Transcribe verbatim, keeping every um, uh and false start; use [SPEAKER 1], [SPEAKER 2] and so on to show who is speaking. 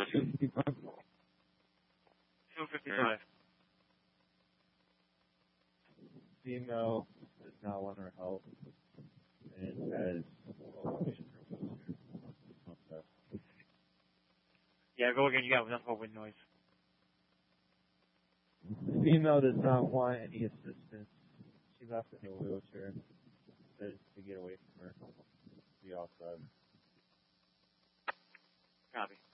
[SPEAKER 1] two fifty-five.
[SPEAKER 2] two fifty-five.
[SPEAKER 1] Female does not want her help and has location for wheelchair.
[SPEAKER 2] Yeah, go again. You got enough of wind noise.
[SPEAKER 1] The female does not want any assistance. She left in a wheelchair. Says to get away from her. Be outside.
[SPEAKER 2] Copy.